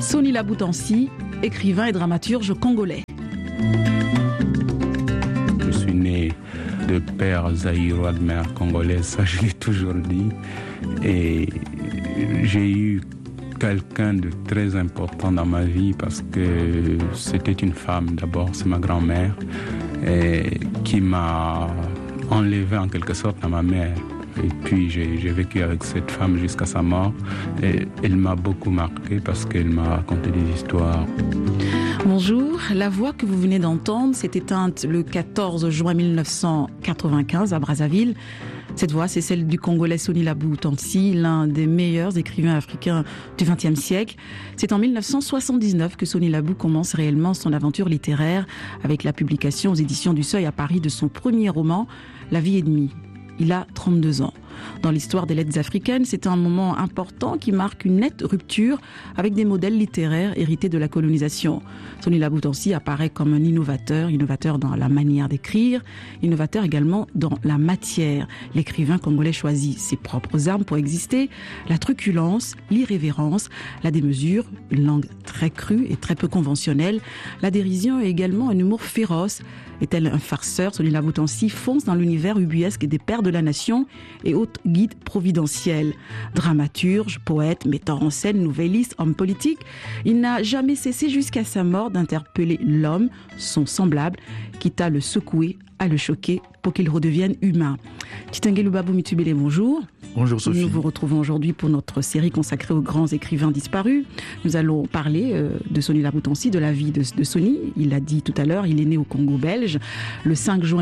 Sony Laboutansi, écrivain et dramaturge congolais. Je suis né de père zaïrois, de mère congolaise, ça je l'ai toujours dit. Et j'ai eu quelqu'un de très important dans ma vie parce que c'était une femme d'abord, c'est ma grand-mère, qui m'a enlevé en quelque sorte à ma mère. Et puis j'ai vécu avec cette femme jusqu'à sa mort. Et elle m'a beaucoup marqué parce qu'elle m'a raconté des histoires. Bonjour, la voix que vous venez d'entendre s'est éteinte le 14 juin 1995 à Brazzaville. Cette voix, c'est celle du Congolais Sony Laboutansi, l'un des meilleurs écrivains africains du XXe siècle. C'est en 1979 que Sony Labou commence réellement son aventure littéraire avec la publication aux éditions du Seuil à Paris de son premier roman, La vie et demie. Il a 32 ans. Dans l'histoire des lettres africaines, c'est un moment important qui marque une nette rupture avec des modèles littéraires hérités de la colonisation. Sony Laboutansi apparaît comme un innovateur dans la manière d'écrire, innovateur également dans la matière. L'écrivain congolais choisit ses propres armes pour exister, la truculence, l'irrévérence, la démesure, une langue très crue et très peu conventionnelle, la dérision et également un humour féroce. Est-elle un farceur? Sony Laboutansi fonce dans l'univers ubuesque des pères de la nation et haute guide providentiel. Dramaturge, poète, metteur en scène, nouvelliste, homme politique, il n'a jamais cessé jusqu'à sa mort d'interpeller l'homme, son semblable, quitte à le secouer, à le choquer pour qu'il redevienne humain. Titangelo Babou Mitubele, bonjour. Bonjour Sophie. Nous vous retrouvons aujourd'hui pour notre série consacrée aux grands écrivains disparus. Nous allons parler de Sony Laboutansi, de la vie de Sony. Il l'a dit tout à l'heure, il est né au Congo belge le 5 juin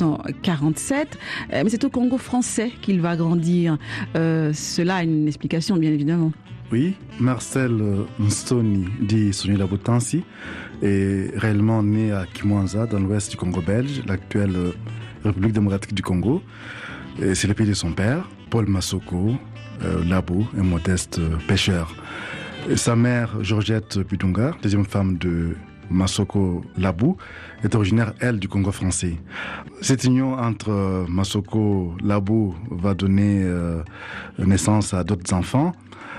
1947. Mais c'est au Congo français qu'il va grandir. Cela a une explication, bien évidemment. Oui, Marcel Nsoni, dit Sony Laboutansi, est réellement né à Kimwanza, dans l'ouest du Congo belge, l'actuelle République démocratique du Congo. Et c'est le pays de son père, Paul Masoko Labou, un modeste pêcheur. Et sa mère, Georgette Budunga, deuxième femme de Masoko Labou, est originaire, elle, du Congo français. Cette union entre Masoko Labou va donner naissance à d'autres enfants,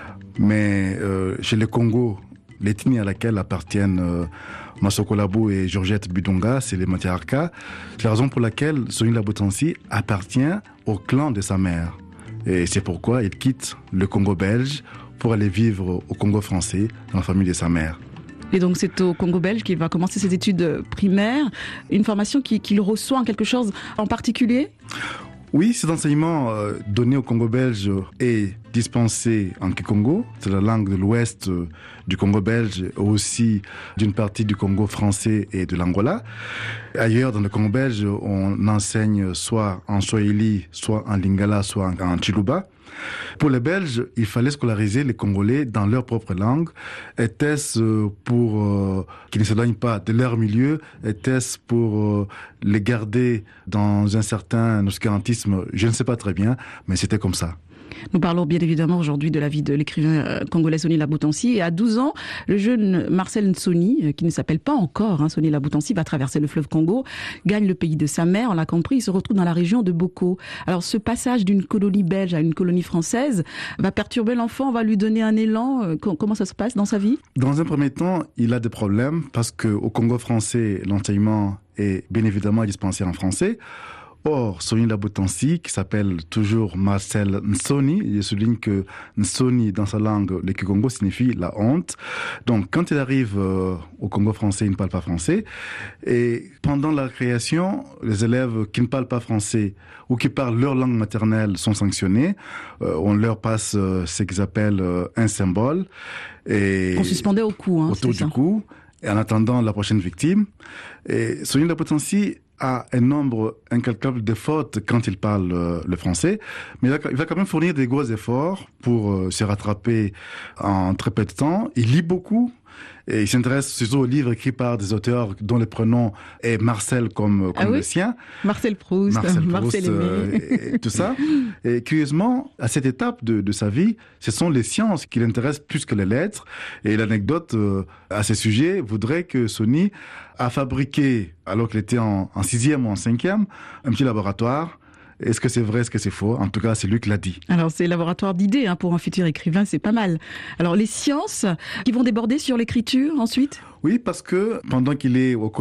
mais chez les Congo, l'ethnie à laquelle appartiennent Masoko Labou et Georgette Budunga, c'est les Matiarka. C'est la raison pour laquelle Sony Laboutansi appartient au clan de sa mère. Et c'est pourquoi il quitte le Congo belge pour aller vivre au Congo français, dans la famille de sa mère. Et donc c'est au Congo belge qu'il va commencer ses études primaires, une formation qu'il reçoit en quelque chose en particulier? Oui, cet enseignement donné au Congo belge est dispensé en Kikongo, c'est la langue de l'ouest du Congo belge, aussi d'une partie du Congo français et de l'Angola. Ailleurs, dans le Congo belge, on enseigne soit en Swahili, soit en Lingala, soit en Chiluba. Pour les Belges, il fallait scolariser les Congolais dans leur propre langue. Était-ce pour qu'ils ne s'éloignent pas de leur milieu? Était-ce pour les garder dans un certain obscurantisme? Je ne sais pas très bien, mais c'était comme ça. Nous parlons bien évidemment aujourd'hui de la vie de l'écrivain congolais Sony Laboutansi. Et à 12 ans, le jeune Marcel Nsoni, qui ne s'appelle pas encore Sony Laboutansi, va traverser le fleuve Congo, gagne le pays de sa mère, on l'a compris, il se retrouve dans la région de Boko. Alors ce passage d'une colonie belge à une colonie française va perturber l'enfant, va lui donner un élan. Comment ça se passe dans sa vie? Dans un premier temps, il a des problèmes parce qu'au Congo français, l'enseignement est bien évidemment dispensé en français. Or, Sony Laboutansi, qui s'appelle toujours Marcel Nsoni, il souligne que Nsoni, dans sa langue, le Kikongo, signifie la honte. Donc, quand il arrive au Congo français, il ne parle pas français. Et pendant la création, les élèves qui ne parlent pas français ou qui parlent leur langue maternelle sont sanctionnés. On leur passe ce qu'ils appellent un symbole. Et on suspendait au cou, autour du cou, et en attendant la prochaine victime. Et Sony Laboutansi a un nombre incalculable de fautes quand il parle le français, mais il va quand même fournir des gros efforts pour se rattraper en très peu de temps. Il lit beaucoup et il s'intéresse surtout aux livres écrits par des auteurs dont le prénom est Marcel comme le sien. Marcel Proust, Marcel Aimé. Et tout ça. Et curieusement, à cette étape de sa vie, ce sont les sciences qui l'intéressent plus que les lettres. Et l'anecdote à ce sujet voudrait que Sony a fabriqué, alors qu'il était en 6e ou en 5e, un petit laboratoire. Est-ce que c'est vrai, est-ce que c'est faux? En tout cas, c'est lui qui l'a dit. Alors, c'est laboratoire d'idées pour un futur écrivain, c'est pas mal. Alors, les sciences qui vont déborder sur l'écriture ensuite? Oui, parce que pendant qu'il est au